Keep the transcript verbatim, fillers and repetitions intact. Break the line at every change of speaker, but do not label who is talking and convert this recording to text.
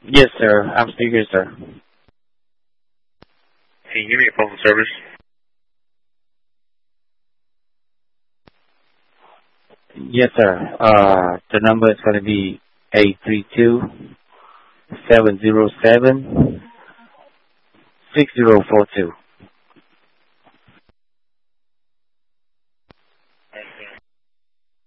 Yes, sir. I'm still here, sir.
Can you give me a phone service?
Yes, sir. Uh, the number is going to be eight three two, seven zero seven, six zero four two.